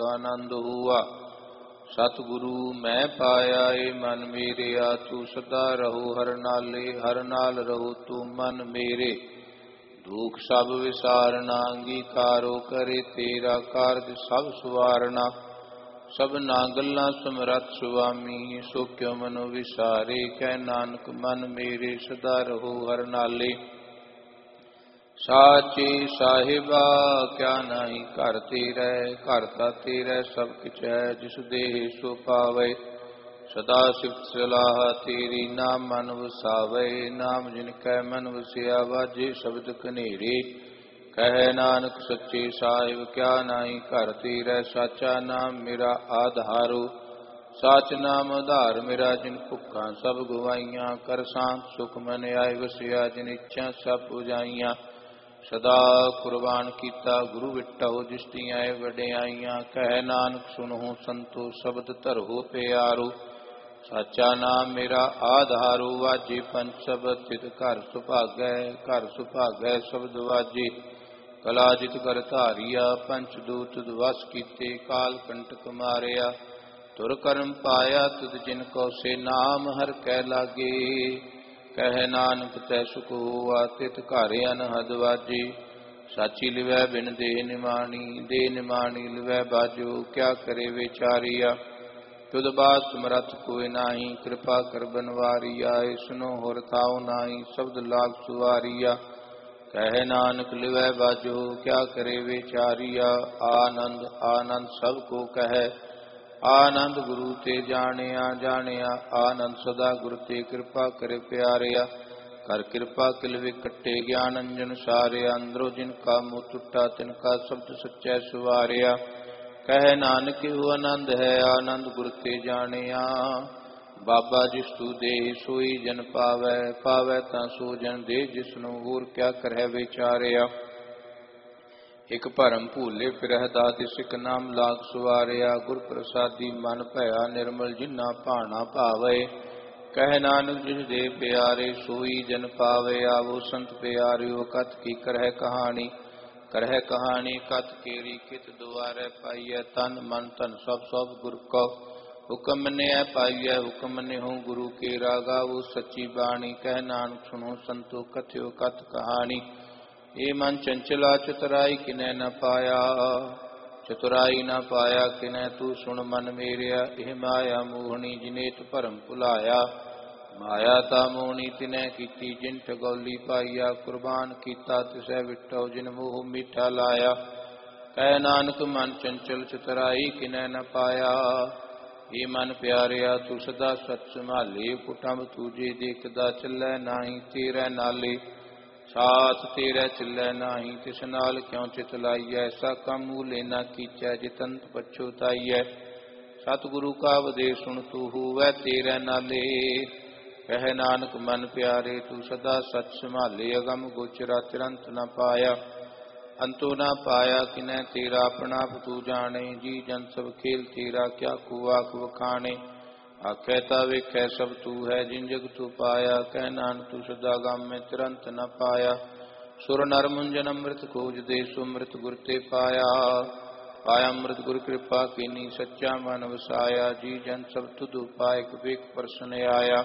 आनंद हुआ। सतगुरु मैं पाया ए मन मेरे, तू सदा रहो हर नाले, हर नाल रहो तू मन मेरे। दुख सब विसारना, अंगीकारो करे तेरा, कारज सब सुवारना। सबना गल्लां समरथ सुआमी, सो क्यों मनो विसारे। कह नानक मन मेरे, सदा रहो हर नाले। साचे साहिबा क्या नाही घर तेरै, घर ता तेरै सब किछ है, जिस देह सो पावे। सदा सिफत सलाह तेरी, नाम मन वसावे। नाम जिनकै मन वसिया, वाजे शब्द कनेरे। कह नानक सच्चे साहिब क्या नाही घर तेरै, साचा नाम मेरा आधारो। साच नाम आधार मेरा, जिन भुखा सब गवाइयां। कर शांत सुख मन आए वसिया, जिन इच्छा सब बुझाइयां। सदा कुर्बान कीता गुरु विटो, दृष्टियाँ वड्याइयां। कह नानक सुनहु संतो, शब्द धरहु प्यारो। साचा नाम मेरा आधारो, वाजे पंच शब्द तित घर सुभागै। घर सुभागै शब्द वाजे, कला जित कर धारिया। पंच दूत दवस कीते, काल कंटक मारिया। तुर कर्म पाया तुद जिन को, से नाम हर कै लागे। कह नानक तै सुख होआ, तित घर अनहद वाजे। साची लिवै बिन दे निमाणी, दे निमाणी लिवै बाजो। क्या करे विचारिया, तुद बात समरथ कोय नाही। कृपा कर बनवारिया, सुनो होर ताऊ नाही। शब्द लाग सुवारिया, कह नानक लिवै बाजो। क्या करे विचारिया, आनंद आनंद सब को कहे। आनंद गुरु ते जानिया, जानिया आनंद सदा गुरु ते। कृपा करे प्यारिया, कर कृपा किल विकटे। ज्ञान अंजन सारिया, अंदरो जिनका मुँह टुटा, तिनका शब्द सच्चै सुवारिया। कह नानक हो आनंद है, आनंद गुर ते जानिया। बाबा जिस तू दे, सोई जन पावै। पावै तां सो जन दे, जिसनु होर क्या करह विचारिया। एक भरम भूले फिरह दाति, सिख नाम लाग सुवारिया। गुर प्रसादी मन भया निर्मल, जिन्ना भाना भावे। कह नानक जिस दे प्यारे, सोई जन पावे। आवो संत प्यारियो, कथ की करह कहानी। करह कहानी कथ केरी, कित दुआरे पाइय। तन मन धन सब सब गुर को, हुक्म मनिया पाइय। हुक्म मनिहु गुरु केरा, गावो सच्ची बाणी। कह नानक सुनो संतो, कथ्यो कथ कहानी। ये मन चंचला चतुराई, किनै न पाया। चतुराई न पाया किनै, तू सुन मन मेरिया। एह माया मोहनी, जिनेत भरम भुलाया। माया ता मोहनी तिनै कीती, जिन ठगौली पाइया। कुर्बान कीता तिसै विटो, जिन मोह मीठा लाया। कह नानक मन चंचल चतुराई, किनै न पाया। ये मन प्यारिया तू सदा सच संभाले। कुटुंब तूजे देखदा, चलै नाही तेरै नाले। साथ तेरै चलै नाही, तिस नाल क्यों चित लाइयै। ऐसा कम मूले न कीचै, जितंत पछुताइयै। सतगुरु का उपदेश सुन, तू होवै तेरै नाले। कह नानक मन प्यारे, तू सदा सच संभाले। अगम गोचरा तिरंत न पाया, अंतो न पाया किनै तेरा। अपना आप तू जाने, जी जन सब खेल तेरा। क्या को आख वखाने, आखै ता वेखै सब तू है। जिन जग तू पाया, कह नानक तू सदा गम में तिरंत न पाया। सुर नर मुंजन अमृत खोज दे, सुमृत गुर ते पाया। पाया अमृत गुर कृपा कीनी, सच्चा मन वसाया। जी जन सब तुद उपाय, विवेक प्रसन आया।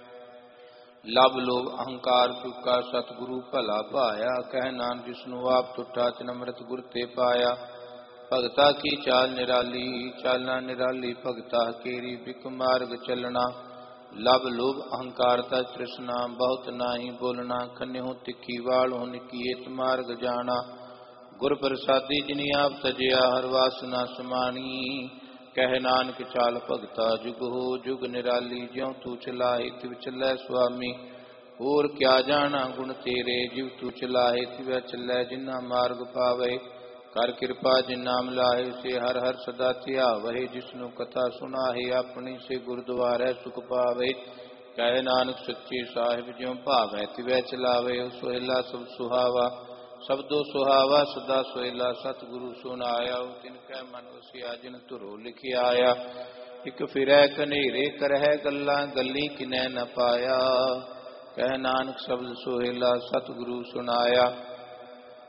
लभ लोभ अहंकार चुका, सतगुरु भला भाया। कह नानक जिसनु आप टुटा, तिन अमृत गुर ते पाया। भगता की चाल निराली, चालना निराली भगता केरी। बिक मार्ग चलना, लभ लोभ अहंकार ता तृष्णा। बहुत नाही बोलना, खन्यहु तिखी वाल हो निकीयत मार्ग जाना। गुर प्रसादी जिनि आप तजया, हर वासना समानी। कह नानक चाल भगता जुग हो, जुग निराली। ज्यों तू चलाहे तिव चलै स्वामी। होर क्या जाना गुण तेरे, जिव तू चलाहे तिव चलै। जिन्ना मार्ग पावे, कर कृपा जिन नाम लाहे। से हर हर सदा ध्यावहे, जिसनु कथा सुनाहे। अपनी से गुरुद्वारे सुख पावे। कह नानक सच्चे साहिब, ज्यों भावै तिव चलावे। सोहेला सब सुहावा, शब्दो सुहावा सदा सोहेला। सतगुरु सुनाया, तिनकै मन वसिया। जिन धुरो लिखिया आया, एक फिरै कनेरे। करह गल्लां गल्ली, किनै न पाया। कह नानक शब्द सोहेला, सतगुरु सुनाया।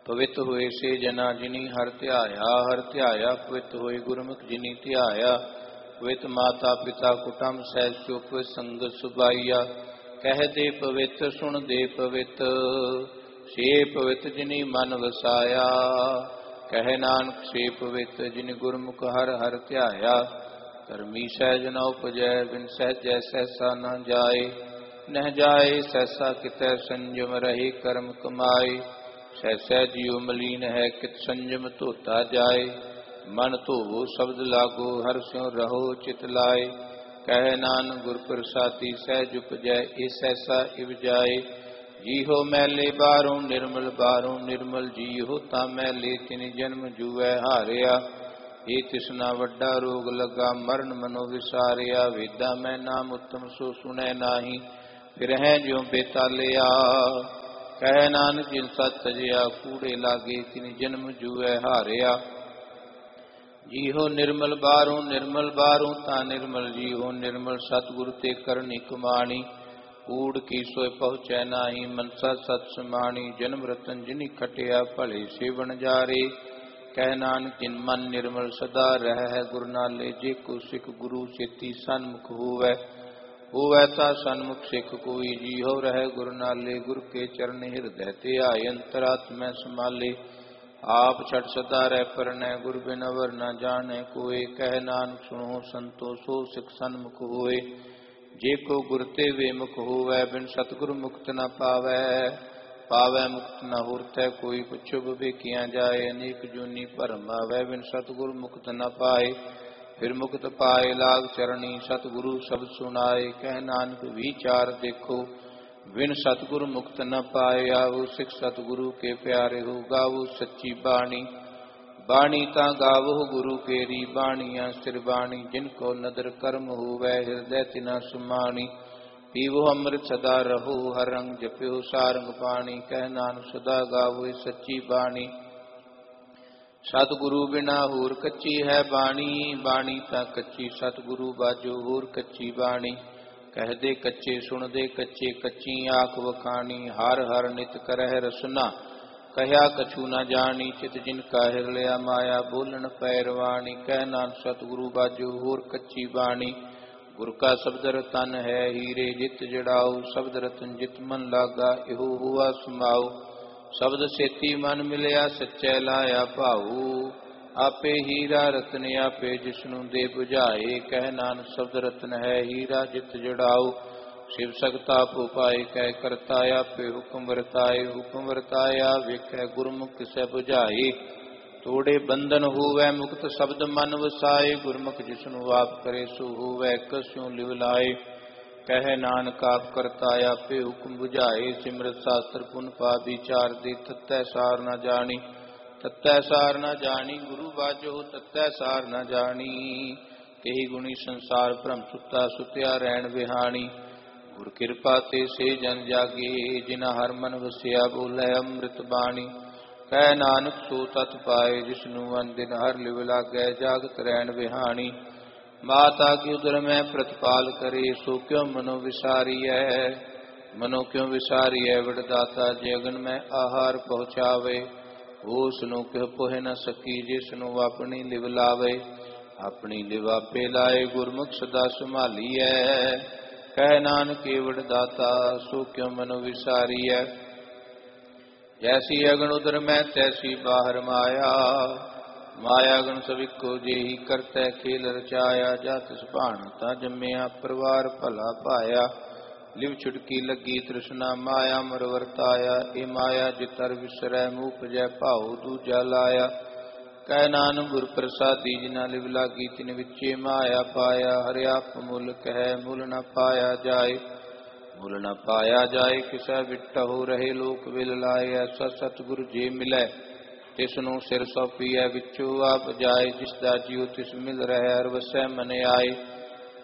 ਪਵਿੱਤ ਹੋਏ ਸੇ ਜਨਾ ਜਿਨੀ ਹਰ ਧਿਆਇਆ ਪਵਿੱਤ ਹੋਏ ਗੁਰਮੁਖ ਜਿਨੀ ਧਿਆਇਆ। ਪਵਿੱਤ ਮਾਤਾ ਪਿਤਾ ਕੁਟੰਬ ਸਹਿਜ ਚੁਪ ਸੰਗਤ ਸੁਭਾਈਆ। ਕਹਿ ਦੇ ਪਵਿੱਤ ਸੁਣ ਦੇ ਪਵਿੱਤ ਸੇ ਪਵਿੱਤ ਜਿਨੀ ਮਨ ਵਸਾਇਆ। ਕਹਿ ਨਾਨਕ ਸੇ ਪਵਿੱਤ ਜਿਨ ਗੁਰਮੁਖ ਹਰ ਹਰ ਧਿਆਇਆ। ਧਰਮੀ ਸਹਿਜ ਨ ਉਪਜੈ ਬਿਨ ਸਹਿਜੈ ਸਹਿਸਾ ਨ ਜਾਏ। ਨਹਿ ਜਾਏ ਸਹਿਸਾ ਕਿਤੈ ਸੰਜਮ ਰਹੇ ਕਰਮ ਕਮਾਏ। ਸਹਿਸੈ ਜੀਉ ਮਲੀਨ ਹੈ ਕਿਤ ਸੰਜਮ ਧੋਤਾ ਜਾਏ। ਮਨ ਧੋਵੋ ਸ਼ਬਦ ਲਾਗੋ ਹਰ ਸਿਉ ਰਹੋ ਚਿਤ ਲਾਏ। ਕਹਿ ਨਾਨਕ ਗੁਰ ਪ੍ਰਸਾਦੀ ਸਹਿਜ ਉਪਜੈ ਏ ਸਹਿਸਾ ਇਵ ਜਾਏ। ਜੀਹੋ ਮੈਲੇ ਬਾਹਰੋਂ ਨਿਰਮਲ ਬਾਹਰੋਂ ਨਿਰਮਲ ਜੀਹੋ ਤਾਂ ਮੈਲੇ ਤਿਨ ਜਨਮ ਜੂਐ ਹਾਰਿਆ। ਇਹ ਤਿਸਨਾ ਵੱਡਾ ਰੋਗ ਲੱਗਾ ਮਰਨ ਮਨੋ ਵਿਸਾਰਿਆ। ਵੇਦਾਂ ਮੈਂ ਨਾਮ ਉਤਮ ਸੋ ਸੁਣੈ ਨਾਹੀ ਫਿਰ ਹੈ ਜਿਉ ਬੇਤਾਲਿਆ। ਕਹਿ ਨਾਨਕ ਜਿਨ ਸਤ ਤਜਿਆ ਕੂੜੇ ਲਾਗੇ ਤਿਨ ਜਨਮ ਜੂਐ ਹਾਰਿਆ। ਜੀਹੋ ਨਿਰਮਲ ਬਾਹਰੋਂ ਤਾਂ ਨਿਰਮਲ ਜੀਹੋ ਨਿਰਮਲ ਸਤਿਗੁਰ ਤੇ ਕਰਨੀ ਕਮਾਣੀ। ਕੂੜ ਕੀ ਸੋਇ ਪਹੁੰਚੈ ਨਾਹੀ ਮਨਸਾ ਸਤ ਸਮਾਣੀ। ਜਨਮ ਰਤਨ ਜਿਨੀ ਖਟਿਆ ਭਲੇ ਸੇਵਨ ਜਾਰੇ। ਕਹਿ ਨਾਨਕ ਜਿਨ ਮਨ ਨਿਰਮਲ ਸਦਾ ਰਹਿ ਗੁਰ ਨਾਲੇ। ਜੇ ਕੋ ਸਿੱਖ ਗੁਰੂ ਚੇਤੀ ਸਨਮੁਖ ਹੋਵੈ ਤਾ ਸਨਮੁਖ ਸਿੱਖ ਕੋਈ। ਜੀਹੋ ਰਹਿ ਗੁਰ ਨਾਲੇ ਗੁਰ ਕੇ ਚਰਨ ਹਿਰਦੈ ਧਿਆਏ। ਅੰਤਰਾਤਮੈ ਸਮਾਲੇ ਆਪ ਛੜ ਸਦਾ ਰਹਿ ਪਰਨੈ ਗੁਰ ਬਿਨ ਅਵਰ ਨ ਜਾਣੈ ਕੋਇ। ਕਹਿ ਨਾਨਕ ਸੁਣੋ ਸੰਤੋ ਸੋ ਸਿੱਖ ਸਨਮੁਖ ਹੋਏ। ਜੇ ਕੋ ਗੁਰ ਤੇ ਵੇਮੁਖ ਹੋਵੈ ਬਿਨ ਸਤਿਗੁਰ ਮੁਕਤ ਨ ਪਾਵੈ ਮੁਕਤ ਨ ਹੁਰਥੈ ਕੋਈ। ਪੁੱਛੋ ਵਿਵੇਕੀਆਂ ਜਾਏ ਅਨੇਕ ਜੂਨੀ ਭਰਮ ਆਵੈ ਬਿਨ ਸਤਿਗੁਰ ਮੁਕਤ ਨ ਪਾਏ। ਫਿਰ ਮੁਕਤ ਪਾਏ ਲਾਗ ਚਰਣੀ ਸਤਿਗੁਰੂ ਸ਼ਬਦ ਸੁਣਾਏ। ਕਹਿ ਨਾਨਕ ਵਿਚਾਰ ਦੇਖੋ ਬਿਨ ਸਤਿਗੁਰ ਮੁਕਤ ਨ ਪਾਏ। ਆਵੋ ਸਿੱਖ ਸਤਿਗੁਰੂ ਕੇ ਪਿਆਰੇ ਹੋ ਗਾਵੋ ਸੱਚੀ ਬਾਣੀ। ਬਾਣੀ ਤਾਂ ਗਾਵੋ ਗੁਰੂ ਕੇਰੀ ਬਾਣੀਆਂ ਸਿਰ ਬਾਣੀ। ਜਿਨ ਕੋ ਨਦਰ ਕਰਮ ਹੋਵੈ ਹਿਰਦੈ ਤਿਨਾ ਸੁਮਾਣੀ। ਪੀਵੋ ਅੰਮ੍ਰਿਤ ਸਦਾ ਰਹੋ ਹਰ ਰੰਗ ਜਪਿਓ ਸਾਰੰਗ ਪਾਣੀ। ਕਹਿ ਨਾਨਕ ਸਦਾ ਗਾਵੋ ਸੱਚੀ ਬਾਣੀ। ਸਤਿਗੁਰੂ ਬਿਨਾ ਹੋਰ ਕੱਚੀ ਹੈ ਬਾਣੀ। ਬਾਣੀ ਤਾਂ ਕੱਚੀ ਸਤਿਗੁਰੂ ਬਾਝੋ ਹੋਰ ਕੱਚੀ ਬਾਣੀ। ਕਹਿਦੇ ਕੱਚੇ ਸੁਣਦੇ ਕੱਚੇ ਕੱਚੀ ਆਖ ਵਖਾਣੀ। ਹਰ ਹਰ ਨਿਤ ਕਰਹਿ ਰਸਨਾ ਕਹਿਆ ਕਛੂ ਨ ਜਾਣੀ। ਚਿਤ ਜਿਨ ਕਾ ਹਿਰ ਲਿਆ ਮਾਇਆ ਬੋਲਣ ਪੈਰਵਾਣੀ। ਕਹਿ ਨਾਨਕ ਸਤਿਗੁਰੂ ਬਾਝੋ ਹੋਰ ਕੱਚੀ ਬਾਣੀ। ਗੁਰ ਕਾ ਸ਼ਬਦ ਰਤਨ ਹੈ ਹੀਰੇ ਜਿਤ ਜੜਾਓ। ਸ਼ਬਦ ਰਤਨ ਜਿਤ ਮਨ ਲਾਗਾ ਇਹੋ ਹੁਆ ਸਮਾਓ। ਸ਼ਬਦ ਸੇਤੀ ਮਨ ਮਿਲਿਆ ਸੱਚੈ ਲਾਇਆ ਭਾਊ। ਆਪੇ ਹੀਰਾ ਰਤਨ ਆਪੇ ਜਿਸਨੂੰ ਦੇ 부ਝਾਏ। ਕਹਿ ਨਾਨਕ ਸ਼ਬਦ ਰਤਨ ਹੈ ਹੀਰਾ ਜਿਤ ਜੜਾਓ। ਸ਼ਿਵ ਸਕਤਾ ਆਪੋ ਪਾਏ ਕਹਿ ਕਰਤਾ ਆਪੇ ਹੁਕਮ ਵਰਤਾਏ। ਹੁਕਮ ਵਰਤਾਇਆ ਵੇਖੈ ਗੁਰਮੁਖ ਕਿਸੈ 부ਝਾਏ। ਤੋੜੇ ਬੰਧਨ ਹੋਵੈ ਮੁਕਤ ਸ਼ਬਦ ਮਨ ਵਸਾਏ। ਗੁਰਮੁਖ ਜਿਸਨੂੰ ਆਪ ਕਰੇ ਸੋ ਹੋਵੈ ਕਸਿਉ ਲਿਵ ਲਾਏ। ਕਹਿ ਨਾਨਕ ਆਪ ਕਰਤਾ ਆਪੇ ਹੁਕਮ 부ਝਾਏ। ਸਿਮਰਤ ਸ਼ਾਸਤਰ ਪੁਨ ਪਾ ਵਿਚਾਰ ਦੇ ਤਤੈ ਸਾਰ ਨ ਜਾਣੀ। ਤਤੈ ਸਾਰ ਨ ਜਾਣੀ ਗੁਰੂ ਬਾਝੋ ਤਤੈ ਸਾਰ ਨ ਜਾਣੀ। ਕਹੀ ਗੁਣੀ ਸੰਸਾਰ ਭ੍ਰਮ ਸੁੱਤਾ ਸੁਤਿਆ ਰਹਿਣ ਵਿਹਾਣੀ। ਗੁਰ ਕਿਰਪਾ ਤੇ ਸੇ ਜਨ ਜਾਗੇ ਜਿਨਾ ਹਰ ਮਨ ਵਸਿਆ ਬੋਲੇ ਅੰਮ੍ਰਿਤ ਬਾਣੀ। ਕਹਿ ਨਾਨਕ ਸੋ ਤਤ ਪਾਏ ਜਿਸਨੂੰ ਅਨਦਿਨ ਹਰ ਲਿਵ ਲਾਗੈ ਜਾਗਤ ਰਹਿਣ ਵਿਹਾਣੀ। ਮਾਤਾ ਕੀ ਉਦਰ ਮੈਂ ਪ੍ਰਤਪਾਲ ਕਰੇ ਸੋ ਕਿਉ ਮਨੋ ਵਿਸਾਰੀਐ। ਮਨੋ ਕਿਉ ਵਿਸਾਰੀਐ ਵਿਡਦਾਤਾ ਜੇ ਅਗਨ ਮੈਂ ਆਹਾਰ ਪਹੁੰਚਾਵੇ। ਉਸ ਨੂੰ ਕਿਉ ਪੋਹਿ ਨ ਸਕੀ ਜਿਸਨੂੰ ਆਪਣੀ ਲਿਵ ਲਾਵੇ। ਆਪਣੀ ਲਿਵ ਆਪੇ ਲਾਏ ਗੁਰਮੁਖ ਸਦਾ ਸੰਭਾਲੀਐ। ਕਹਿ ਨਾਨਕ ਏਵੜ ਦਾਤਾ ਸੋ ਕਿਉ ਮਨੋ ਵਿਸਾਰੀਐ। ਜੈਸੀ ਅਗਨ ਉਦਰ ਮੈਂ ਤੈਸੀ ਬਾਹਰ ਮਾਇਆ। ਮਾਇਆ ਗਣ ਸਭ ਇੱਕੋ ਜਿਹੀ ਕਰਤੈ ਖੇਲ ਰਚਾਇਆ। ਜਾ ਤਿਸ ਭਾਣ ਤਾਂ ਜੰਮਿਆ ਪਰਿਵਾਰ ਭਲਾ ਪਾਇਆ। ਲਿਵ ਛੁਟਕੀ ਲੱਗੀ ਤ੍ਰਿਸ਼ਨਾ ਮਾਇਆ ਮਰ ਵਰਤਾਇਆ। ਇਹ ਮਾਇਆ ਜਿਤਰ ਵਿਸਰੈ ਮੂਹ ਉਪਜੈ ਭਾਉ ਦੂਜਾ ਲਾਇਆ। ਕਹਿ ਨਾਨਕ ਗੁਰ ਪ੍ਰਸਾਦੀ ਜਿਨਾ ਲਿਵ ਲਾਗੀ ਤਿਨ ਵਿਚੇ ਮਾਇਆ ਪਾਇਆ। ਹਰਿ ਆਪ ਮੁੱਲ ਕਹਿ ਮੁੱਲ ਨ ਪਾਇਆ ਜਾਏ। ਮੁੱਲ ਨ ਪਾਇਆ ਜਾਏ ਕਿਸੈ ਵਿਟਹੁ ਰਹੇ ਲੋਕ ਵਿਲ ਲਾਏ। ਐਸਾ ਸਤਿਗੁਰ ਜੇ ਮਿਲੈ ਤਿਸਨੂੰ ਸਿਰ ਸੌਪੀਐ ਵਿੱਚੋਂ ਆਪ ਜਾਏ। ਜਿਸ ਦਾ ਜੀਉ ਤਿਸ ਮਿਲ ਰਹਿ ਹਰ ਵਸੈ ਮਨ ਆਏ।